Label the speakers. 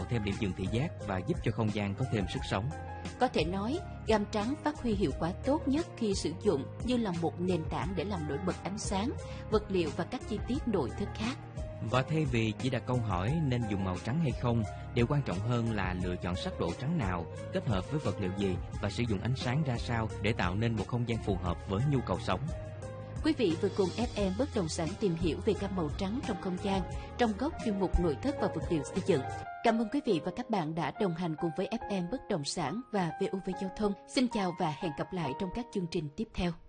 Speaker 1: thêm điểm dừng thị giác và giúp cho không gian có thêm sức sống.
Speaker 2: Có thể nói, gam trắng phát huy hiệu quả tốt nhất khi sử dụng như là một nền tảng để làm nổi bật ánh sáng, vật liệu và các chi tiết nội thất khác.
Speaker 1: Và thay vì chỉ đặt câu hỏi nên dùng màu trắng hay không, điều quan trọng hơn là lựa chọn sắc độ trắng nào, kết hợp với vật liệu gì và sử dụng ánh sáng ra sao để tạo nên một không gian phù hợp với nhu cầu sống.
Speaker 2: Quý vị vừa cùng FM Bất Động Sản tìm hiểu về gam màu trắng trong không gian trong góc chuyên mục nội thất và vật liệu xây dựng. Cảm ơn quý vị và các bạn đã đồng hành cùng với FM Bất Động Sản và VOV Giao thông. Xin chào và hẹn gặp lại trong các chương trình tiếp theo.